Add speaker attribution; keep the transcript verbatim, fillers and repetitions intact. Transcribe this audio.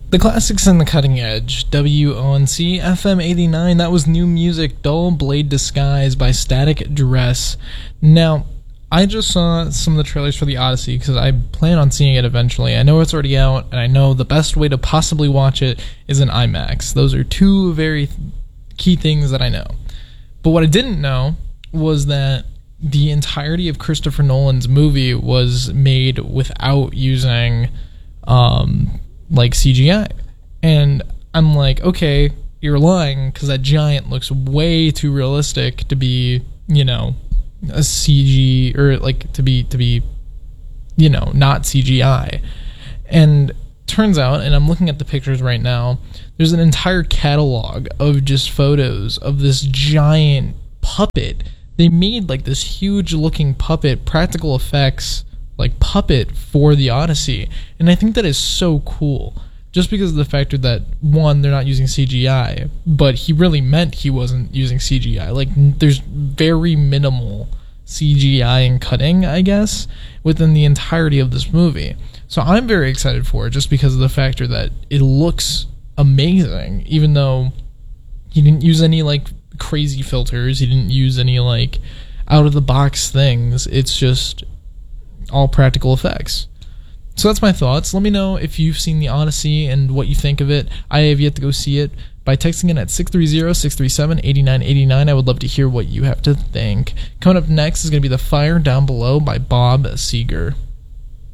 Speaker 1: The classics and the cutting edge. W O N C F M eighty-nine. That was new music. Dull Blade Disguise by Static Dress. Now, I just saw some of the trailers for the Odyssey because I plan on seeing it eventually. I know it's already out, and I know the best way to possibly watch it is in IMAX. Those are two very th- key things that I know. But what I didn't know was that the entirety of Christopher Nolan's movie was made without using um, like C G I. And I'm like, okay, you're lying because that giant looks way too realistic to be, you know, a C G or like to be to be you know, not C G I. And turns out, and I'm looking at the pictures right now, there's an entire catalog of just photos of this giant puppet. They made like this huge looking puppet, practical effects like puppet for the Odyssey, and I think that is so cool. Just because of the factor that, one, they're not using C G I, but he really meant he wasn't using C G I. Like, there's very minimal C G I and cutting, I guess, within the entirety of this movie. So I'm very excited for it, just because of the factor that it looks amazing, even though he didn't use any, like, crazy filters. He didn't use any, like, out-of-the-box things. It's just all practical effects. So that's my thoughts. Let me know if you've seen The Odyssey and what you think of it. I have yet to go see it by texting in at six three zero, six three seven, eight nine eight nine. I would love to hear what you have to think. Coming up next is going to be The Fire Down Below by Bob Seger.